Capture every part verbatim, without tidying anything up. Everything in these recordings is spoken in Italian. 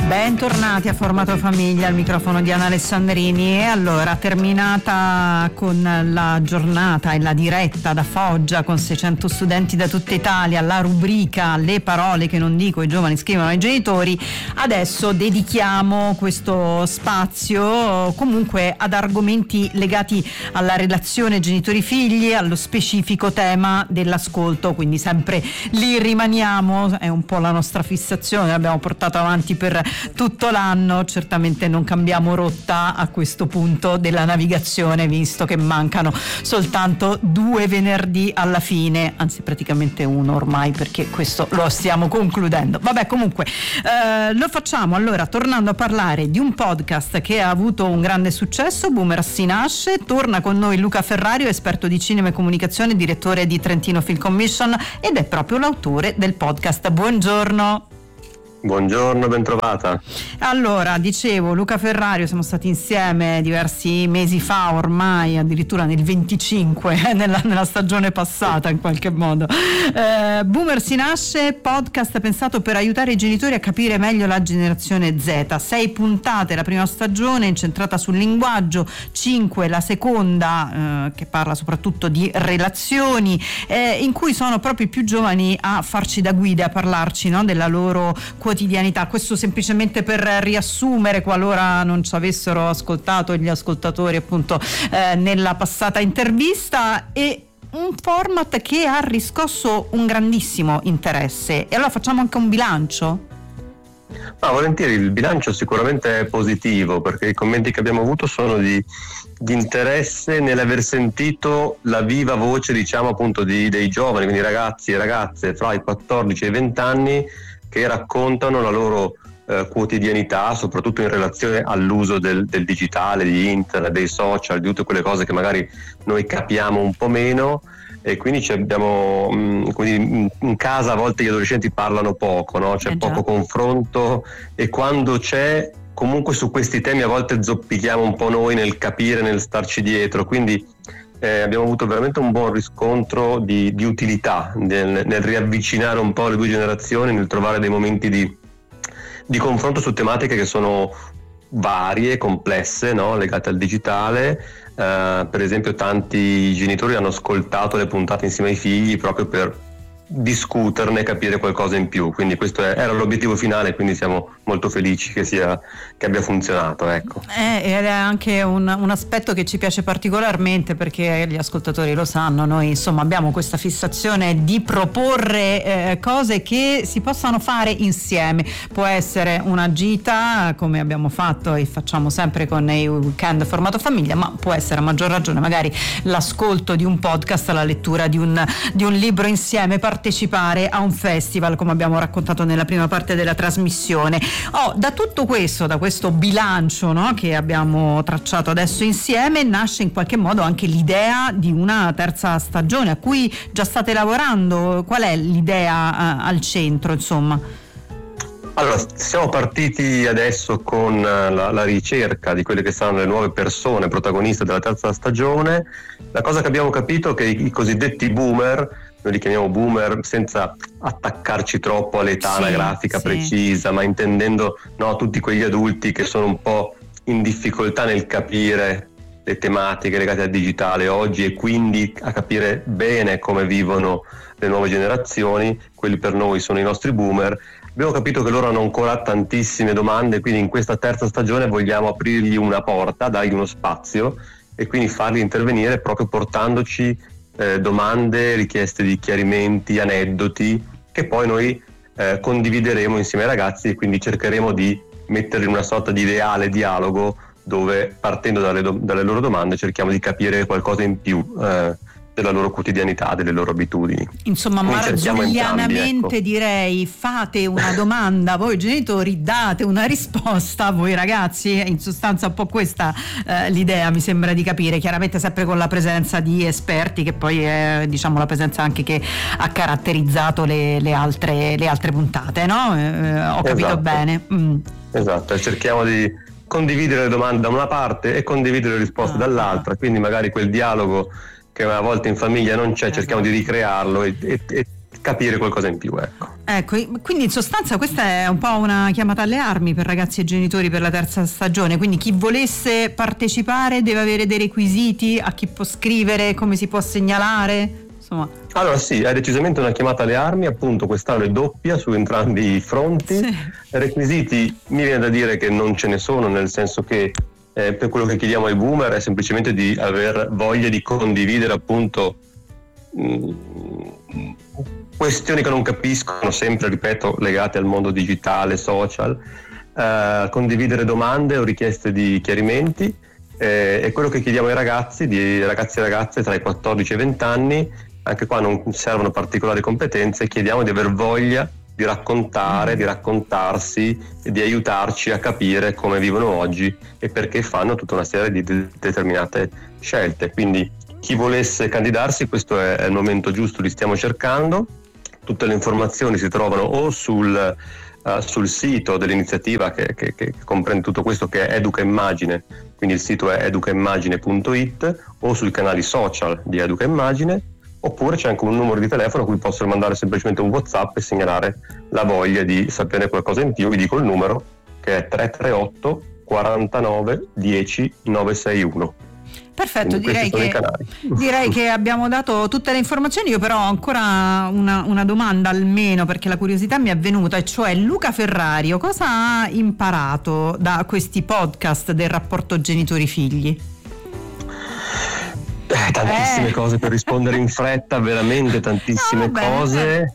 Bentornati a Formato Famiglia, al microfono di Anna Alessandrini. E allora, terminata con la giornata e la diretta da Foggia con seicento studenti da tutta Italia, la rubrica Le parole che non dico, i giovani scrivono ai genitori, adesso dedichiamo questo spazio comunque ad argomenti legati alla relazione genitori-figli, allo specifico tema dell'ascolto, quindi sempre lì rimaniamo, è un po' la nostra fissazione, l'abbiamo portato avanti per tutto l'anno, certamente non cambiamo rotta a questo punto della navigazione, visto che mancano soltanto due venerdì alla fine, anzi praticamente uno ormai, perché questo lo stiamo concludendo. Vabbè, comunque eh, lo facciamo allora tornando a parlare di un podcast che ha avuto un grande successo, Boomer si nasce. Torna con noi Luca Ferrario, esperto di cinema e comunicazione, direttore di Trentino Film Commission ed è proprio l'autore del podcast. Buongiorno. Buongiorno, bentrovata. Allora, dicevo, Luca Ferrario, siamo stati insieme diversi mesi fa ormai, addirittura nel venticinque, nella, nella stagione passata in qualche modo. Eh, Boomer si nasce, podcast pensato per aiutare i genitori a capire meglio la generazione Z. Sei puntate la prima stagione incentrata sul linguaggio, cinque la seconda eh, che parla soprattutto di relazioni, eh, in cui sono proprio i più giovani a farci da guida, a parlarci, no, della loro quotidianità. Questo semplicemente per riassumere, qualora non ci avessero ascoltato gli ascoltatori appunto eh, nella passata intervista, e un format che ha riscosso un grandissimo interesse. E allora facciamo anche un bilancio? Ah, volentieri, il bilancio sicuramente è positivo, perché i commenti che abbiamo avuto sono di, di interesse nell'aver sentito la viva voce, diciamo appunto di, dei giovani, quindi ragazzi e ragazze fra i quattordici e i venti anni, che raccontano la loro eh, quotidianità, soprattutto in relazione all'uso del, del digitale, di internet, dei social, di tutte quelle cose che magari noi capiamo un po' meno, e quindi ci abbiamo mh, quindi in casa a volte gli adolescenti parlano poco, no? C'è eh poco confronto, e quando c'è, comunque su questi temi a volte zoppichiamo un po' noi nel capire, nel starci dietro, quindi Eh, abbiamo avuto veramente un buon riscontro di, di utilità nel, nel riavvicinare un po' le due generazioni, nel trovare dei momenti di, di confronto su tematiche che sono varie, complesse, no? Legate al digitale. Eh, per esempio tanti genitori hanno ascoltato le puntate insieme ai figli proprio per discuterne, capire qualcosa in più, quindi questo è, era l'obiettivo finale, quindi siamo molto felici che sia che abbia funzionato, ecco. Eh, ed è anche un, un aspetto che ci piace particolarmente, perché gli ascoltatori lo sanno, noi insomma abbiamo questa fissazione di proporre eh, cose che si possano fare insieme. Può essere una gita, come abbiamo fatto e facciamo sempre con i weekend Formato Famiglia, ma può essere a maggior ragione magari l'ascolto di un podcast, la lettura di un, di un libro insieme, partecipare a un festival, come abbiamo raccontato nella prima parte della trasmissione. Oh, da tutto questo, da questo bilancio, no, che abbiamo tracciato adesso insieme, nasce in qualche modo anche l'idea di una terza stagione a cui già state lavorando. Qual è l'idea uh, al centro, insomma? Allora, siamo partiti adesso con la, la ricerca di quelle che saranno le nuove persone protagoniste della terza stagione. La cosa che abbiamo capito è che i, i cosiddetti boomer, noi li chiamiamo boomer senza attaccarci troppo all'età sì, anagrafica sì. precisa, ma intendendo, no, tutti quegli adulti che sono un po' in difficoltà nel capire le tematiche legate al digitale oggi, e quindi a capire bene come vivono le nuove generazioni. Quelli per noi sono i nostri boomer. Abbiamo capito che loro hanno ancora tantissime domande, quindi in questa terza stagione vogliamo aprirgli una porta, dargli uno spazio e quindi farli intervenire proprio portandoci Eh, domande, richieste di chiarimenti, aneddoti che poi noi eh, condivideremo insieme ai ragazzi, e quindi cercheremo di metterli in una sorta di ideale dialogo dove, partendo dalle, do- dalle loro domande, cerchiamo di capire qualcosa in più eh, della loro quotidianità, delle loro abitudini. Insomma, marzullianamente ecco. Direi, fate una domanda voi genitori, date una risposta voi ragazzi, in sostanza un po' questa eh, l'idea, mi sembra di capire, chiaramente sempre con la presenza di esperti, che poi è, diciamo, la presenza anche che ha caratterizzato le, le altre le altre puntate, no? Eh, ho capito esatto. bene. Mm. Esatto, cerchiamo di condividere le domande da una parte e condividere le risposte ah, dall'altra, quindi magari quel dialogo che a volte in famiglia non c'è, cerchiamo di ricrearlo e, e, e capire qualcosa in più, ecco. Ecco, quindi in sostanza questa è un po' una chiamata alle armi per ragazzi e genitori per la terza stagione, quindi chi volesse partecipare deve avere dei requisiti, a chi può scrivere, come si può segnalare, insomma. Allora sì, è decisamente una chiamata alle armi, appunto quest'anno è doppia su entrambi i fronti. Sì. Requisiti mi viene da dire che non ce ne sono, nel senso che eh, per quello che chiediamo ai boomer è semplicemente di aver voglia di condividere appunto mh, questioni che non capiscono, sempre ripeto legate al mondo digitale, social, eh, condividere domande o richieste di chiarimenti, eh, e quello che chiediamo ai ragazzi, di ragazzi e ragazze tra i quattordici e i venti anni, anche qua non servono particolari competenze, chiediamo di aver voglia di raccontare, di raccontarsi e di aiutarci a capire come vivono oggi e perché fanno tutta una serie di de- determinate scelte. Quindi chi volesse candidarsi, questo è, è il momento giusto, li stiamo cercando. Tutte le informazioni si trovano o sul, uh, sul sito dell'iniziativa che, che, che comprende tutto questo, che è Educa Immagine, quindi il sito è educa immagine punto it, o sui canali social di Educa Immagine, oppure c'è anche un numero di telefono a cui possono mandare semplicemente un WhatsApp e segnalare la voglia di sapere qualcosa in più. Vi dico il numero, che è tre tre otto quarantanove dieci novecentosessantuno. Perfetto, direi che, direi che abbiamo dato tutte le informazioni. Io però ho ancora una, una domanda almeno, perché la curiosità mi è venuta, e cioè Luca Ferrario cosa ha imparato da questi podcast del rapporto genitori-figli? Eh, tantissime eh. cose per rispondere in fretta, veramente tantissime no, cose,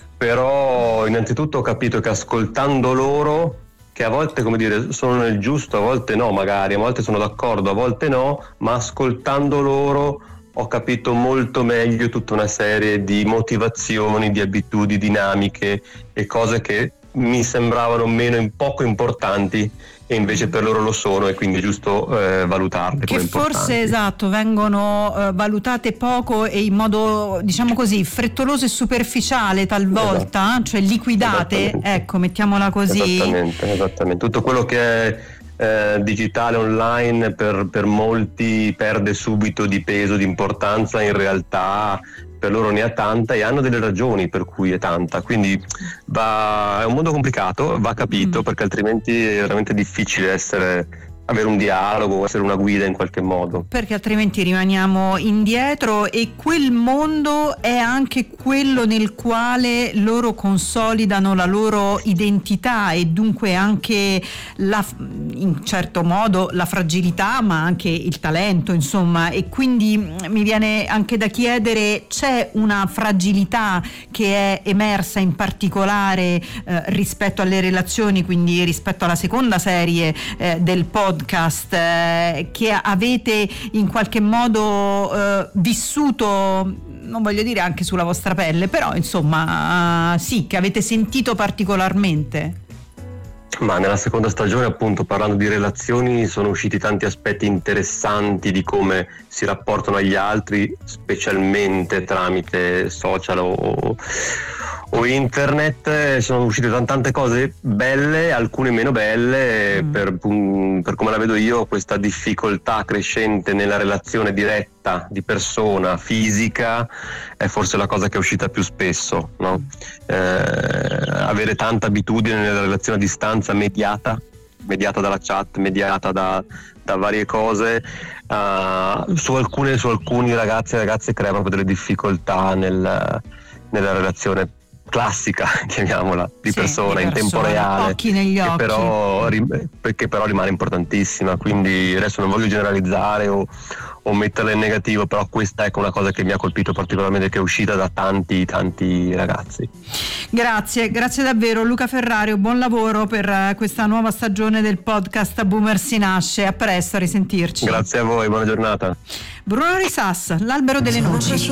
però innanzitutto ho capito che ascoltando loro, che a volte, come dire, sono nel giusto, a volte no magari, a volte sono d'accordo, a volte no, ma ascoltando loro ho capito molto meglio tutta una serie di motivazioni, di abitudini, dinamiche e cose che mi sembravano meno poco importanti e invece per loro lo sono, e quindi è giusto eh, valutarle che come importanti. Forse esatto, vengono eh, valutate poco e in modo, diciamo così, frettoloso e superficiale talvolta, esatto. Cioè liquidate, ecco, mettiamola così. Esattamente, esattamente. Tutto quello che è eh, digitale online per, per molti perde subito di peso, di importanza, in realtà per loro ne ha tanta e hanno delle ragioni per cui è tanta, quindi va, è un mondo complicato, va capito, mm. perché altrimenti è veramente difficile essere avere un dialogo, essere una guida in qualche modo. Perché altrimenti rimaniamo indietro, e quel mondo è anche quello nel quale loro consolidano la loro identità e dunque anche la, in certo modo la fragilità, ma anche il talento, insomma, e quindi mi viene anche da chiedere, c'è una fragilità che è emersa in particolare eh, rispetto alle relazioni, quindi rispetto alla seconda serie eh, del podcast podcast eh, che avete in qualche modo eh, vissuto, non voglio dire anche sulla vostra pelle, però insomma uh, sì, che avete sentito particolarmente? Ma nella seconda stagione, appunto, parlando di relazioni, sono usciti tanti aspetti interessanti di come si rapportano agli altri, specialmente tramite social o, o internet. Sono uscite tante cose belle, alcune meno belle, mm. per, per come la vedo io, questa difficoltà crescente nella relazione diretta di persona, fisica, è forse la cosa che è uscita più spesso, no? Eh, avere tanta abitudine nella relazione a distanza mediata, mediata dalla chat, mediata da, da varie cose, uh, su alcune, su alcuni ragazzi e ragazze crea proprio delle difficoltà nel, nella relazione classica, chiamiamola, di sì, persona, di in tempo reale, occhi negli occhi, che però, che però rimane importantissima. Quindi adesso non voglio generalizzare o, o metterla in negativo, però questa è una cosa che mi ha colpito particolarmente, che è uscita da tanti tanti ragazzi. Grazie, grazie davvero Luca Ferrario, buon lavoro per questa nuova stagione del podcast Boomer si nasce, a presto, a risentirci. Grazie a voi, buona giornata. Bruno Risas, L'albero delle noci.